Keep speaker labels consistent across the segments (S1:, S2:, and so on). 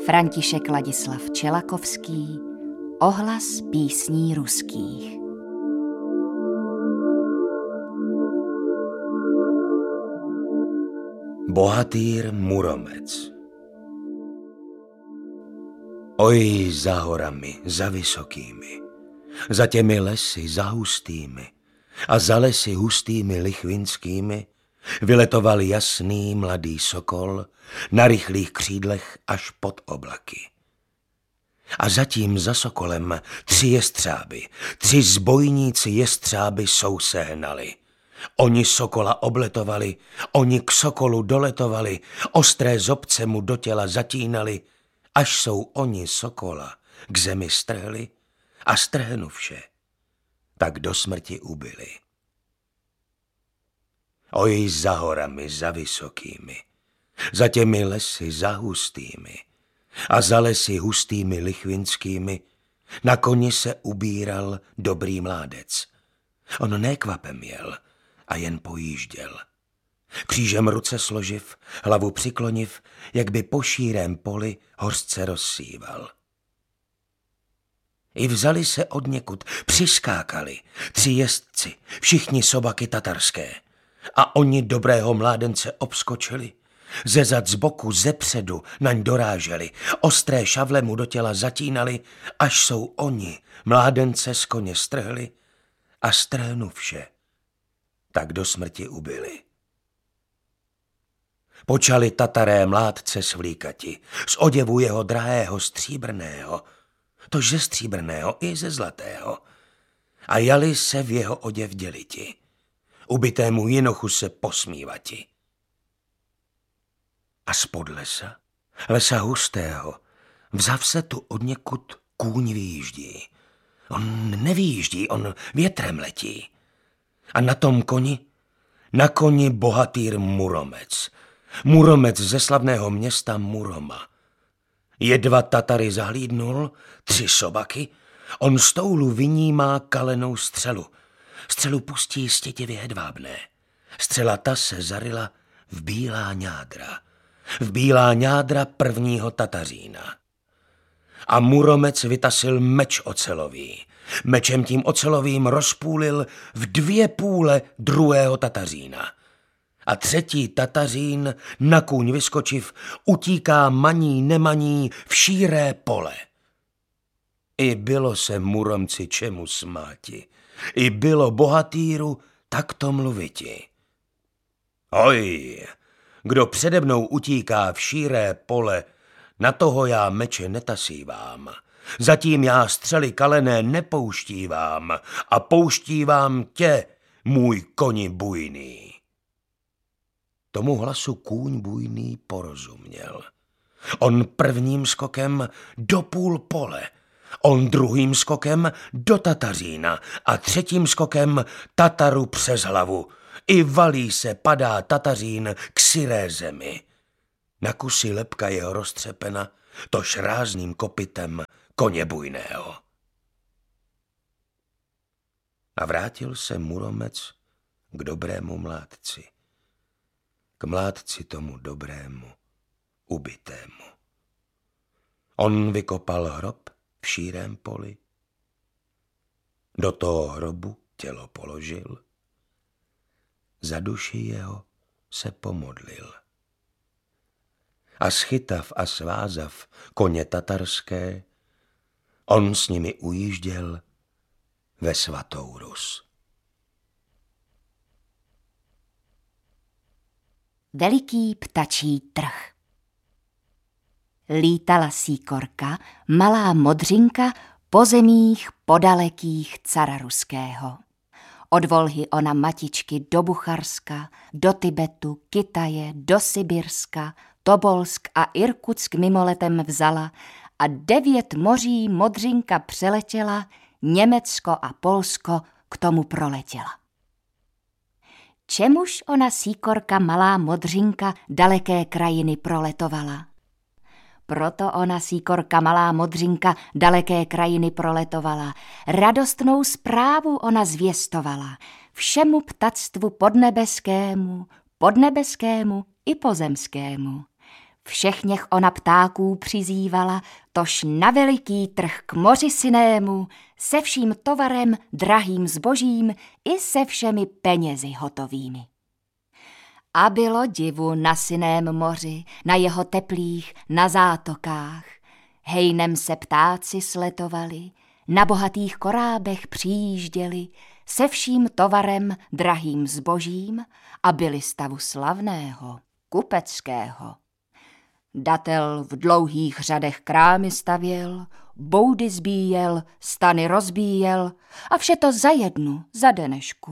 S1: František Ladislav Čelakovský, Ohlas písní ruských.
S2: Bohatýr Muromec. Oj, za horami, za vysokými, za těmi lesy, za hustými a za lesy hustými lichvinskými vyletoval jasný mladý sokol na rychlých křídlech až pod oblaky. A zatím za sokolem 3 jestřáby, 3 zbojníci jestřáby sousehnali. Oni sokola obletovali, oni k sokolu doletovali, ostré zobce mu do těla zatínali, až jsou oni sokola k zemi strhli a strhnuvše, tak do smrti ubili. Oj, za horami, za vysokými, za těmi lesy, za hustými a za lesy hustými lichvinskými na koni se ubíral dobrý mládec. On ne kvapem jel a jen pojížděl. Křížem ruce složiv, hlavu přikloniv, jak by po šírém poli hořce rozsíval. I vzali se odněkud, přiskákali 3 jezdci, všichni sobaky tatarské. A oni dobrého mládence obskočili, ze zad z boku, ze předu naň doráželi, ostré šavle mu do těla zatínali, až jsou oni mládence z koně strhli a strhnuvše, tak do smrti ubili. Počali tataré mládce svlíkati z oděvu jeho drahého stříbrného, tož ze stříbrného i ze zlatého, a jali se v jeho oděv děliti, ubitému jinochu se posmívati. A spod lesa, lesa hustého, vzav se tu odněkud kůň výjíždí. On nevýjíždí, on větrem letí. A na tom koni, na koni bohatýr Muromec. Muromec ze slavného města Muroma. Jedva Tatary zahlídnul, 3 sobaky, on z toulu vynímá kalenou střelu. Střelu pustí stětivě hedvábné. Střela ta se zaryla v bílá ňádra. V bílá ňádra prvního Tatařína. A Muromec vytasil meč ocelový. Mečem tím ocelovým rozpůlil v 2 půle druhého Tatařína. A 3. Tatařín, na kůň vyskočiv, utíká maní nemaní v šíré pole. I bylo se Muromci čemu smáti. I bylo bohatýru takto mluviti. Oj, kdo přede mnou utíká v šíré pole, na toho já meče netasívám. Zatím já střely kalené nepouštívám a pouštívám tě, můj koni bujný. Tomu hlasu kůň bujný porozuměl. On prvním skokem do půl pole, on druhým skokem do Tatařína a 3. skokem Tataru přes hlavu. I valí se, padá Tatařín k syré zemi. Na kusy lebka jeho roztřepena, tož rázným kopytem koně bujného. A vrátil se Muromec k dobrému mládci. K mládci tomu dobrému, ubitému. On vykopal hrob v šírém poli. Do toho hrobu tělo položil. Za duši jeho se pomodlil. A schytav a svázav koně tatarské, on s nimi ujížděl ve svatou Rus.
S1: Veliký ptačí trh. Lítala síkorka, malá modřinka, po zemích podalekých cara ruského. Od Volhy ona matičky do Bucharska, do Tibetu, Kitaje, do Sibirska, Tobolsk a Irkutsk mimoletem vzala a 9 moří modřinka přeletěla, Německo a Polsko k tomu proletěla. Čemuž ona síkorka malá modřinka daleké krajiny proletovala? Proto ona síkorka malá modřinka daleké krajiny proletovala. Radostnou zprávu ona zvěstovala všemu ptactvu podnebeskému i pozemskému. Všechněch ona ptáků přizývala, tož na veliký trh k moři synému, se vším tovarem, drahým zbožím i se všemi penězi hotovými. A bylo divu na syném moři, na jeho teplých, na zátokách. Hejnem se ptáci sletovali, na bohatých korábech přijížděli, se vším tovarem, drahým zbožím a byli stavu slavného, kupeckého. Datel v dlouhých řadech krámy stavěl, boudy zbíjel, stany rozbíjel a vše to za jednu, za denešku.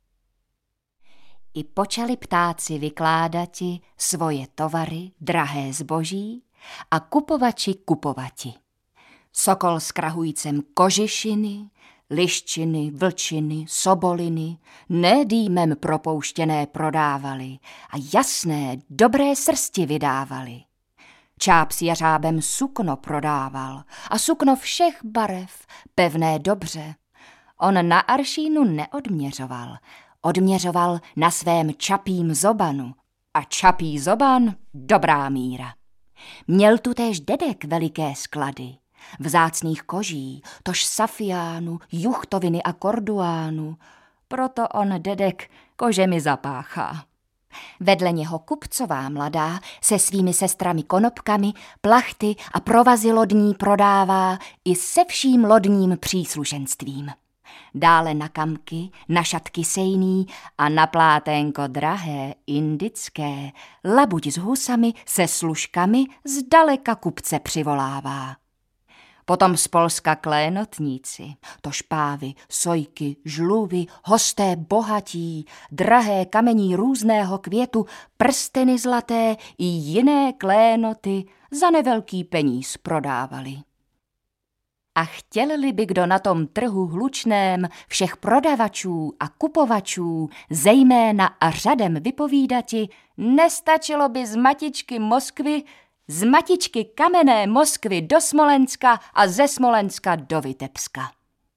S1: I počali ptáci vykládati svoje tovary, drahé zboží a kupovači kupovati. Sokol s krahujcem kožišiny, liščiny, vlčiny, soboliny, ne dýmem propouštěné prodávali a jasné, dobré srsti vydávali. Čáp s jařábem sukno prodával a sukno všech barev, pevné dobře. On na aršínu neodměřoval, odměřoval na svém čapím zobanu a čapí zoban dobrá míra. Měl tu též dedek veliké sklady, vzácných koží, tož safiánu, juchtoviny a korduánu, proto on dedek kožemi zapáchá. Vedle něho kupcová mladá se svými sestrami konopkami, plachty a provazy lodní prodává i se vším lodním příslušenstvím. Dále na kamky, na šatky sejný a na pláténko drahé, indické, labuť s husami se služkami zdaleka kupce přivolává. Potom z Polska klénotníci, to špávy, sojky, žluvy, hosté bohatí, drahé kamení různého květu, prsteny zlaté i jiné klénoty za nevelký peníz prodávali. A chtěli by kdo na tom trhu hlučném všech prodavačů a kupovačů, zejména a řadem vypovídati, nestačilo by z matičky Moskvy, z matičky kamenné Moskvy do Smolenska a ze Smolenska do Vitebska.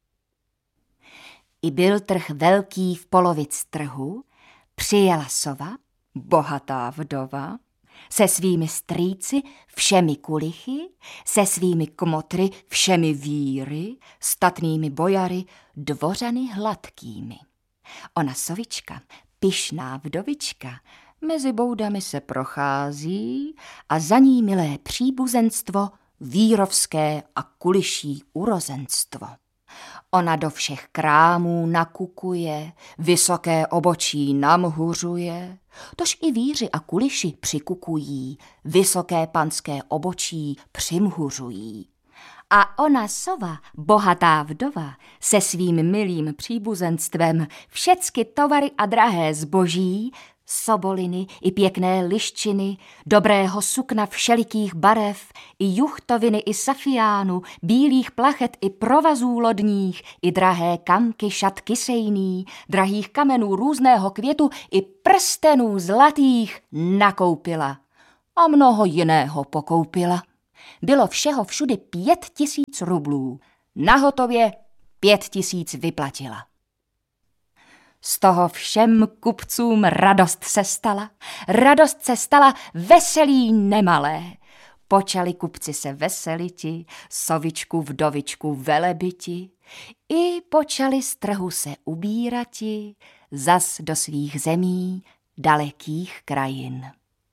S1: I byl trh velký v polovic trhu, přijela sova, bohatá vdova, se svými strýci všemi kulichy, se svými kmotry všemi víry, statnými bojary, dvořany hladkými. Ona sovička, pyšná vdovička, mezi boudami se prochází a za ní milé příbuzenstvo, vírovské a kuliší urozenstvo. Ona do všech krámů nakukuje, vysoké obočí namhuřuje, tož i víři a kuliši přikukují, vysoké panské obočí přimhuřují. A ona sova, bohatá vdova, se svým milým příbuzenstvem všecky tovary a drahé zboží, soboliny i pěkné liščiny, dobrého sukna všelikých barev, i juchtoviny i safiánu, bílých plachet i provazů lodních, i drahé kamky, šatky sejný, drahých kamenů různého květu i prstenů zlatých nakoupila a mnoho jiného pokoupila. Bylo všeho všudy 5 000 rublů, nahotově 5 000 vyplatila. Z toho všem kupcům radost se stala veselí nemalé. Počali kupci se veseliti, sovičku vdovičku velebiti, i počali z trhu se ubírati, zas do svých zemí, dalekých krajin.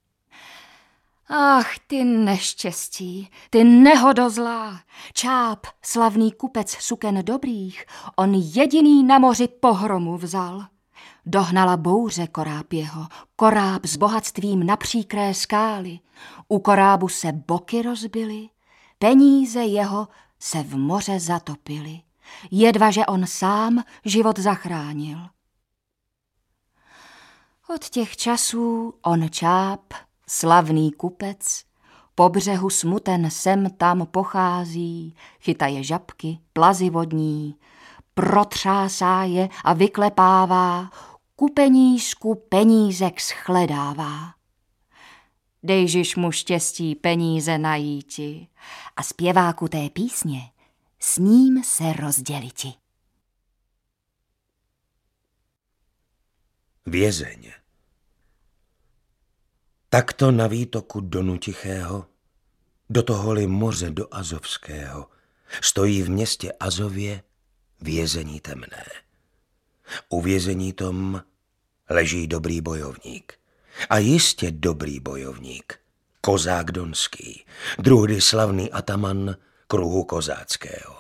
S1: Ach, ty neštěstí, ty nehodozlá, Čáp, slavný kupec suken dobrých, on jediný na moři pohromu vzal. Dohnala bouře koráb jeho, koráb s bohatstvím na příkré skály, u korábu se boky rozbily, peníze jeho se v moře zatopily, jedva že on sám život zachránil. Od těch časů on Čáp, slavný kupec, po břehu smuten sem tam pochází, chytaje žabky, plazy vodní, protřásá je a vyklepává, ku penízku penízek shledává. Dejžiš mu štěstí peníze najíti a zpěváku té písně s ním se rozděliti.
S2: Vězeň. Takto na výtoku Donu Tichého, do toholi moře do Azovského, stojí v městě Azově vězení temné. U vězení tom leží dobrý bojovník. A jistě dobrý bojovník, kozák donský, druhdy slavný ataman kruhu kozáckého.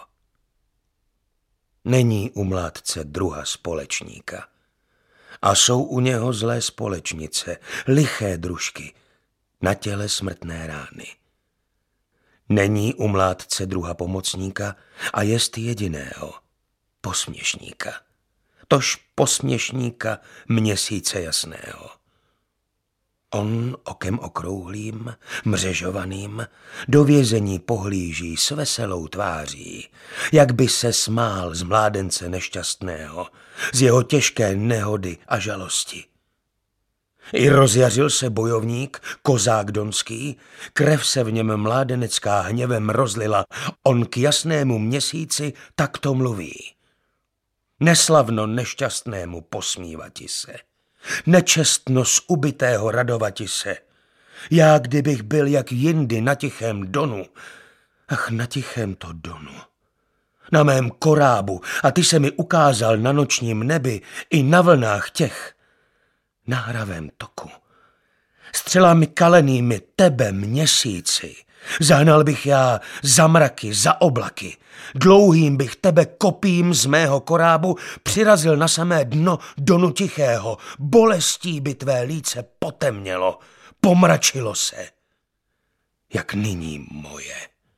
S2: Není u mládce druha společníka. A jsou u něho zlé společnice, liché družky, na těle smrtné rány. Není u mládce druha pomocníka a jest jediného, posměšníka. Tož posměšníka měsíce jasného. On okem okrouhlým, mřežovaným, do vězení pohlíží s veselou tváří, jak by se smál z mládence nešťastného, z jeho těžké nehody a žalosti. I rozjařil se bojovník, kozák donský, krev se v něm mládenecká hněvem rozlila, on k jasnému měsíci takto mluví. Neslavno nešťastnému posmívati se, nečestno z ubitého radovati se. Já kdybych byl jak jindy na tichém Donu, ach na tichém to Donu, na mém korábu, a ty se mi ukázal na nočním nebi i na vlnách těch, na hravém toku. Střelami kalenými tebe měsíci, zahnal bych já za mraky, za oblaky, dlouhým bych tebe kopím z mého korábu přirazil na samé dno Donu Tichého, bolestí by tvé líce potemnělo, pomračilo se, jak nyní moje.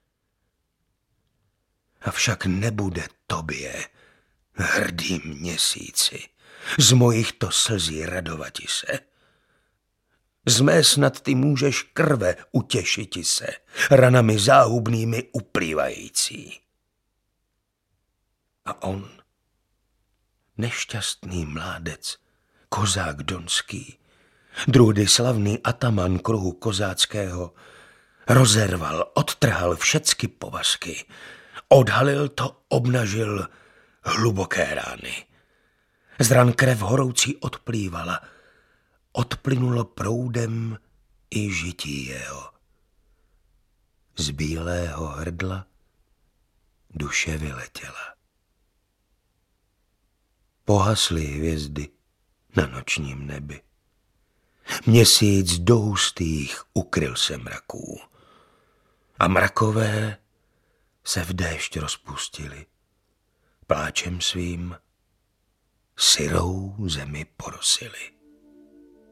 S2: Avšak nebude tobě, hrdý měsíci, z mojich to slzí radovati se. Z mé snad ty můžeš krve utěšiti se, ranami záhubnými uplývající. A on, nešťastný mládec, kozák donský, druhdy slavný ataman kruhu kozáckého, rozerval, odtrhal všecky povazky, odhalil to, obnažil hluboké rány. Z ran krev horoucí odplývala, odplynulo proudem i žití jeho. Z bílého hrdla duše vyletěla. Pohasly hvězdy na nočním nebi. Měsíc do hustých ukryl se mraků. A mrakové se v déšť rozpustili. Pláčem svým syrou zemi porosili.